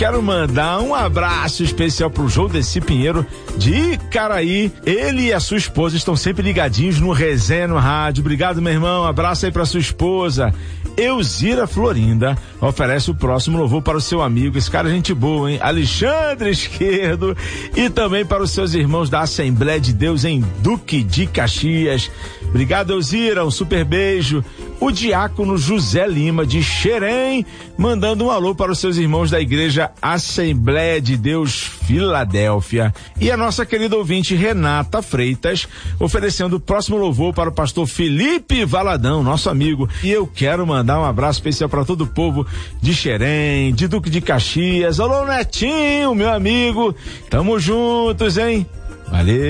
quero mandar um abraço especial pro Joldeci Pinheiro de Icaraí. Ele e a sua esposa estão sempre ligadinhos no Resenha no Rádio. Obrigado, meu irmão. Abraço aí pra sua esposa. Elzira Florinda oferece o próximo louvor para o seu amigo, esse cara é gente boa, hein? Alexandre Esquerdo, e também para os seus irmãos da Assembleia de Deus em Duque de Caxias. Obrigado, Elzira, um super beijo. O diácono José Lima de Xerém, mandando um alô para os seus irmãos da Igreja Assembleia de Deus Filadélfia. E a nossa querida ouvinte Renata Freitas, oferecendo o próximo louvor para o pastor Felipe Valadão, nosso amigo. E eu quero mandar um abraço especial para todo o povo de Xerém, de Duque de Caxias. Alô, Netinho, meu amigo. Tamo juntos, hein? Valeu.